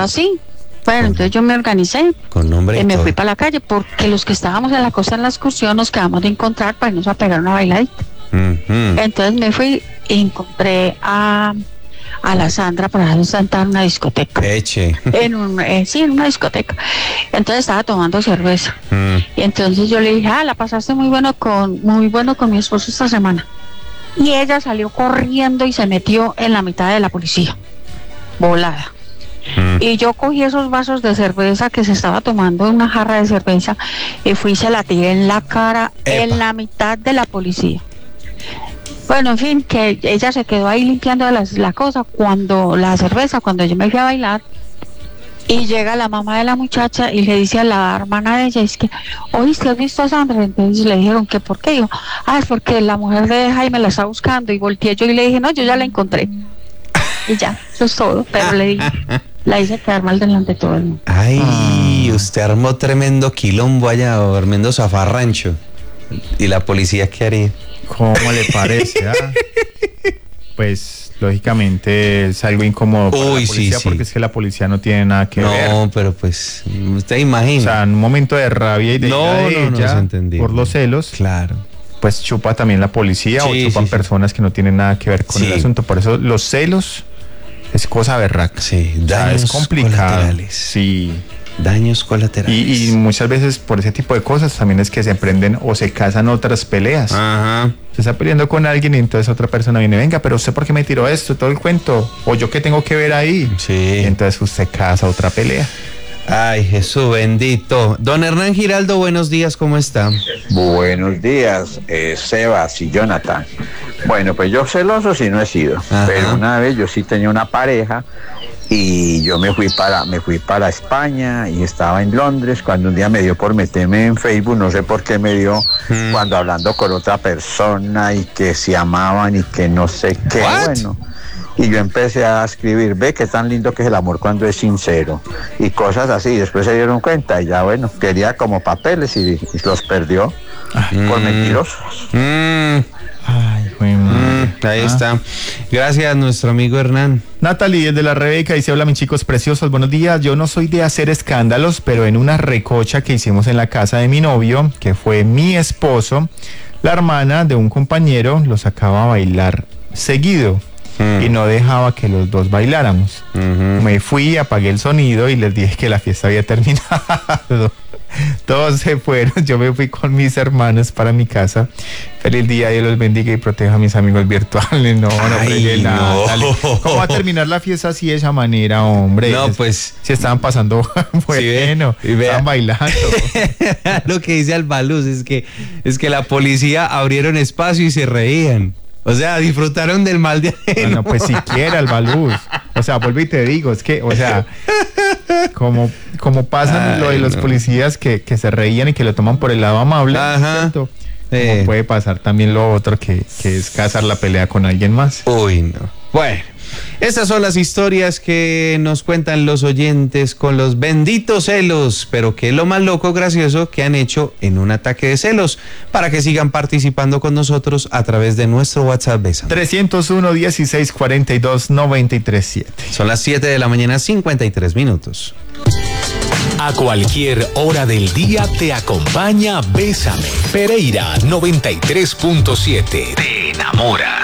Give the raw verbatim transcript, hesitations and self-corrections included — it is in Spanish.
así. Bueno, entonces yo me organicé con nombre y y me todo. fui para la calle, porque los que estábamos en la costa en la excursión nos quedamos de encontrar para irnos a pegar una bailadita. Mm-hmm. Entonces me fui y encontré a, a la Sandra para sentar en una discoteca. Eche. En un, eh, sí, en una discoteca. Entonces estaba tomando cerveza. Mm. Y entonces yo le dije, ah, la pasaste muy bueno con, muy bueno con mi esposo esta semana. Y ella salió corriendo y se metió en la mitad de la policía, volada. Mm. Y yo cogí esos vasos de cerveza que se estaba tomando, una jarra de cerveza, y fui y se la tiré en la cara, Epa. en la mitad de la policía. Bueno, en fin, que ella se quedó ahí limpiando la, la cosa, cuando la cerveza, cuando yo me fui a bailar, y llega la mamá de la muchacha y le dice a la hermana de ella, es que, oíste, ¿has visto a Sandra? Entonces le dijeron que ¿por qué? Dijo, ah, es porque la mujer de Jaime la está buscando. Y volteé yo y le dije, no, yo ya la encontré. Y ya, eso es todo, pero le dije, la hice quedar mal delante de todo el mundo. Ay, usted armó tremendo quilombo allá, o tremendo zafarrancho. ¿Y la policía qué haría? ¿Cómo le parece? ah? Pues, lógicamente, es algo incómodo para Uy, la policía, sí, sí. porque es que la policía no tiene nada que No, ver. pero pues, usted O imagina. sea, en un momento de rabia y de No, ira de no, no, ella, es entendible. por los celos, Claro. pues chupa también la policía, Sí, o chupan sí, sí. personas que no tienen nada que ver con Sí. el asunto. Por eso los celos es cosa berraca. Sí, O sea, daños es complicado. colaterales. Sí. Daños colaterales. Y, y muchas veces por ese tipo de cosas también es que se emprenden o se casan otras peleas. Ajá. Se está peleando con alguien y entonces otra persona viene, venga, pero usted por qué me tiró esto, todo el cuento, o yo qué tengo que ver ahí. Sí. Y entonces usted casa otra pelea. Ay, Jesús bendito. Don Hernán Giraldo, buenos días, ¿cómo está? Buenos días, eh, Sebas y Jonathan. Bueno, pues yo celoso sí no he sido, Ajá. pero una vez yo sí tenía una pareja y yo me fui para me fui para España y estaba en Londres cuando un día me dio por meterme en Facebook, no sé por qué me dio, Hmm. cuando hablando con otra persona y que se amaban y que no sé qué, What? bueno. Y yo empecé a escribir, ve qué tan lindo que es el amor cuando es sincero y cosas así. Después se dieron cuenta y ya bueno, quería como papeles y, y los perdió por Mm. mentirosos. Mm, Ay, güey, mm, ahí Ah. está. Gracias, nuestro amigo Hernán. Natalie, desde la Rebeca, dice, hola mis chicos preciosos, buenos días. Yo no soy de hacer escándalos, pero en una recocha que hicimos en la casa de mi novio, que fue mi esposo, la hermana de un compañero los sacaba a bailar seguido Mm. y no dejaba que los dos bailáramos. Ujú. Me fui, apagué el sonido y les dije que la fiesta había terminado. Todos se fueron, yo me fui con mis hermanos para mi casa. Feliz día, Dios los bendiga y proteja a mis amigos virtuales. No, no, Ay, fregué nada, no. dale. ¿Cómo va a terminar la fiesta así de esa manera, hombre? No, Es- pues. Si estaban pasando bueno, Sí, ve, y vea. estaban bailando. Lo que dice Albaluz es que es que la policía abrieron espacio y se reían. O sea, disfrutaron del mal de ajeno. Bueno, pues siquiera el baluz. O sea, vuelvo y te digo, es que, o sea, como, como pasa Ay, lo de los no. policías que, que se reían y que lo toman por el lado amable, Ajá. ¿cierto? Eh. Como puede pasar también lo otro que, que es casar la pelea con alguien más. Uy, no. Bueno, estas son las historias que nos cuentan los oyentes con los benditos celos, pero que es lo más loco, gracioso que han hecho en un ataque de celos, para que sigan participando con nosotros a través de nuestro WhatsApp. Besa. trescientos uno, dieciséis, cuarenta y dos, noventa y tres, siete. Son las siete de la mañana, cincuenta y tres minutos. A cualquier hora del día te acompaña Bésame. Pereira noventa y tres punto siete. Te enamora.